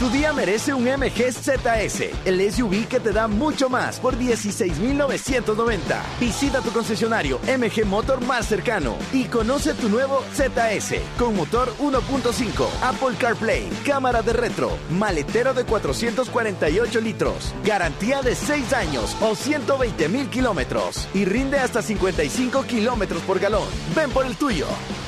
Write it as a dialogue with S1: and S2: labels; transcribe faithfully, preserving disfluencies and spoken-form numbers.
S1: Tu día merece un M G Z S, el S U V que te da mucho más por dieciséis mil novecientos noventa. Visita tu concesionario M G Motor más cercano y conoce tu nuevo Z S con motor uno punto cinco, Apple CarPlay, cámara de retro, maletero de cuatrocientos cuarenta y ocho litros, garantía de seis años o ciento veinte mil kilómetros y rinde hasta cincuenta y cinco kilómetros por galón. Ven por el tuyo.